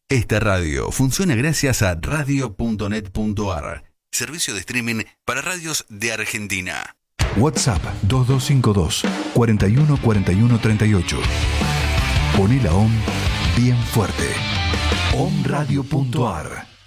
Esta radio funciona gracias a radio.net.ar, servicio de streaming para radios de Argentina. WhatsApp 2252 41 41 38. Poné la OM bien fuerte. omradio.ar.